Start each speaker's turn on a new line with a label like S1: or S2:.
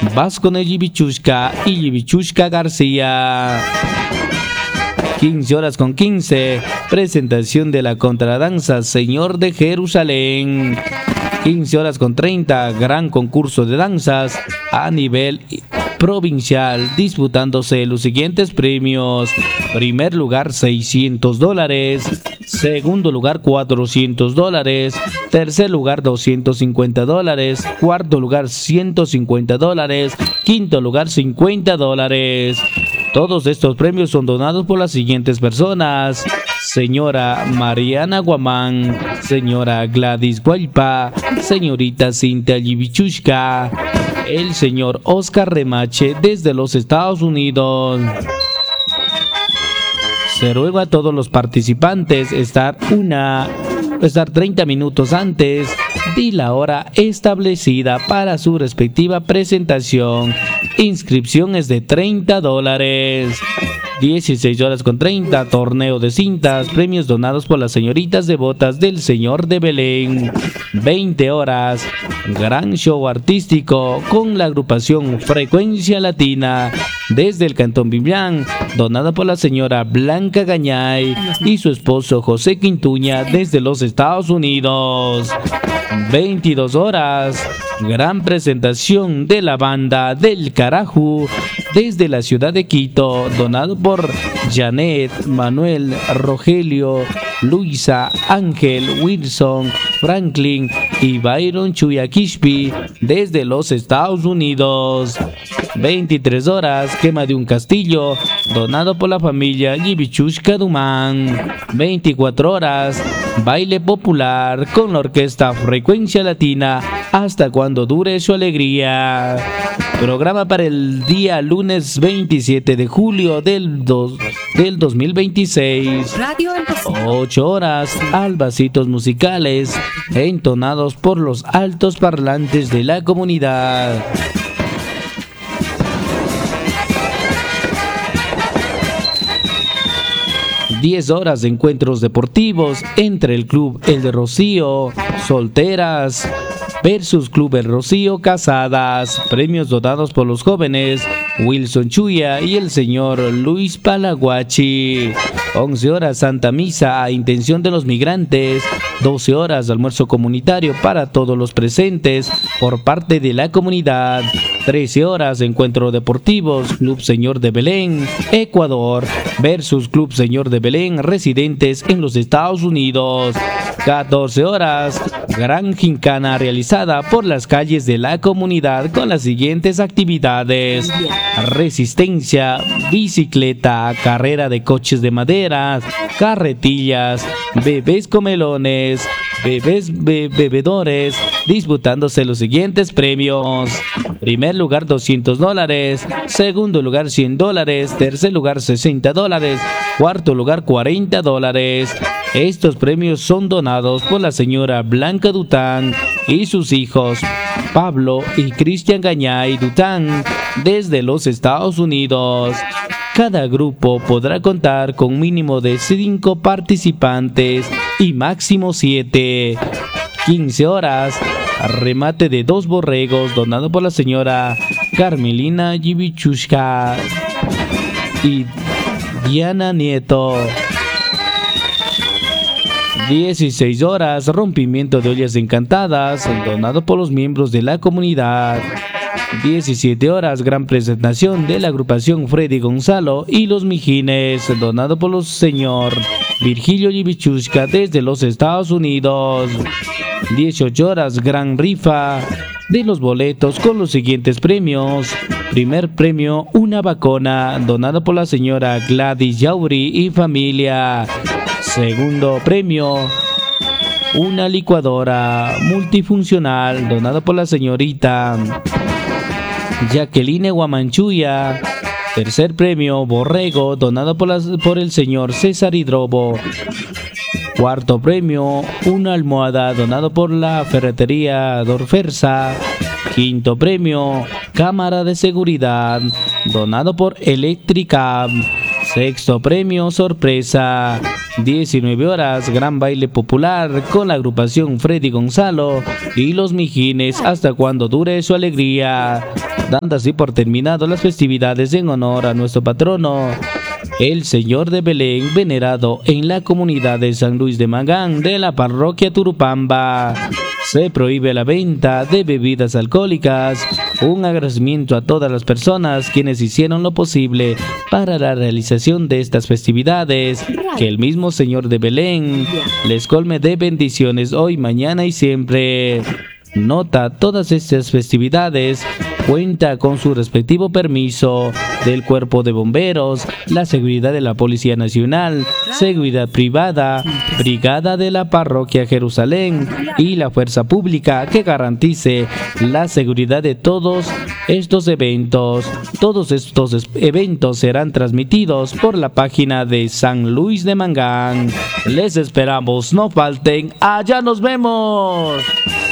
S1: Vasco Neyibichushka y Yibichushka García. 15 horas con 15, presentación de la contradanza Señor de Jerusalén. 15 horas con 30, gran concurso de danzas a nivel provincial, disputándose los siguientes premios. Primer lugar, $600. Segundo lugar, $400. Tercer lugar, $250. Cuarto lugar, $150. Quinto lugar, $50. Todos estos premios son donados por las siguientes personas: señora Mariana Guamán, señora Gladys Guaypa, señorita Cintia Yibichushka, el señor Oscar Remache desde los Estados Unidos. Se ruega a todos los participantes estar 30 minutos antes de la hora establecida para su respectiva presentación. Inscripción es de $30. 16 horas con 30, torneo de cintas, premios donados por las señoritas devotas del Señor de Belén. 20 horas, gran show artístico con la agrupación Frecuencia Latina desde el Cantón Biblián, donada por la señora Blanca Gañay y su esposo José Quintuña desde los Estados Unidos. 22 horas, gran presentación de la banda del Carajú desde la ciudad de Quito, donado por Janet, Manuel, Rogelio, Luisa, Ángel, Wilson, Franklin y Byron Chuyakishpi desde los Estados Unidos. 23 horas, quema de un castillo, donado por la familia Yibichushka Dumán. 24 horas, baile popular con la orquesta Frecuencia Latina hasta cuando dure su alegría. Programa para el día lunes 27 de julio del 2026. 8 horas, albacitos musicales entonados por los altos parlantes de la comunidad. 10 horas de encuentros deportivos entre el Club El de Rocío, solteras, versus Club El Rocío, casadas. Premios donados por los jóvenes Wilson Chuya y el señor Luis Palaguachi. 11 horas, Santa Misa a intención de los migrantes. 12 horas, almuerzo comunitario para todos los presentes por parte de la comunidad. 13 horas, encuentro deportivos, Club Señor de Belén, Ecuador, versus Club Señor de Belén, residentes en los Estados Unidos. 14 horas, gran gincana realizada por las calles de la comunidad con las siguientes actividades: resistencia, bicicleta, carrera de coches de madera, carretillas, bebés comelones, bebés bebedores, disputándose los siguientes premios: primer lugar $200, segundo lugar $100, tercer lugar $60, cuarto lugar $40. Estos premios son donados por la señora Blanca Dután y sus hijos Pablo y Cristian Gañay Dután desde los Estados Unidos. Cada grupo podrá contar con mínimo de 5 participantes y máximo 7. 15 horas, remate de 2 borregos donado por la señora Carmelina Yibichushka y Diana Nieto. 16 horas, rompimiento de ollas encantadas, donado por los miembros de la comunidad. 17 horas, gran presentación de la agrupación Freddy Gonzalo y los Mijines, donado por los señor Virgilio Yibichushka desde los Estados Unidos. 18 horas, gran rifa de los boletos con los siguientes premios. Primer premio, una vacuna, donado por la señora Gladys Yauri y familia. Segundo premio, una licuadora multifuncional, donada por la señorita Jacqueline Guamanchuya. Tercer premio, borrego, donado por el señor César Hidrobo. Cuarto premio, una almohada, donado por la ferretería Dorfersa. Quinto premio, cámara de seguridad, donado por Electrica. Sexto premio sorpresa. 19 horas, gran baile popular con la agrupación Freddy Gonzalo y los Mijines hasta cuando dure su alegría. Dando así por terminado las festividades en honor a nuestro patrono, el Señor de Belén, venerado en la comunidad de San Luis de Mangán de la parroquia Turupamba. Se prohíbe la venta de bebidas alcohólicas. Un agradecimiento a todas las personas quienes hicieron lo posible para la realización de estas festividades. Que el mismo Señor de Belén les colme de bendiciones hoy, mañana y siempre. Nota: todas estas festividades cuenta con su respectivo permiso del Cuerpo de Bomberos, la seguridad de la Policía Nacional, seguridad privada, brigada de la Parroquia Jerusalén y la fuerza pública que garantice la seguridad de todos estos eventos. Todos estos eventos serán transmitidos por la página de San Luis de Mangán. Les esperamos, no falten, allá nos vemos.